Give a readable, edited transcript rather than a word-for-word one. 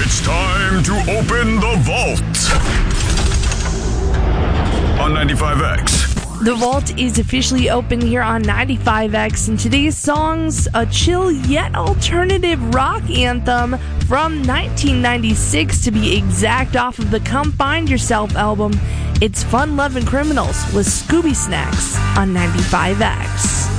It's time to open the vault on 95X. The vault is officially open here on 95X, and today's song's a chill yet alternative rock anthem from 1996 to be exact, off of the Come Find Yourself album. It's Fun Lovin' Criminals with Scooby Snacks on 95X.